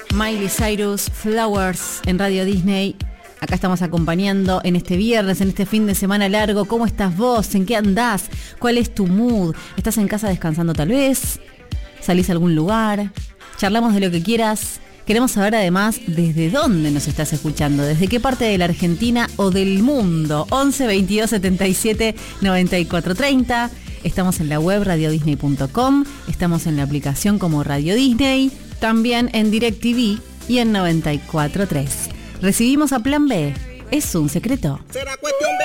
Miley Cyrus, Flowers en Radio Disney. Acá estamos acompañando en este viernes, en este fin de semana largo. ¿Cómo estás vos? ¿En qué andás? ¿Cuál es tu mood? ¿Estás en casa descansando tal vez? ¿Salís a algún lugar? Charlamos de lo que quieras. Queremos saber además desde dónde nos estás escuchando, desde qué parte de la Argentina o del mundo. 11 22 77 94 30. Estamos en la web radiodisney.com. Estamos en la aplicación como Radio Disney. También en DirecTV y en 94.3. Recibimos a Plan B. ¿Es un secreto?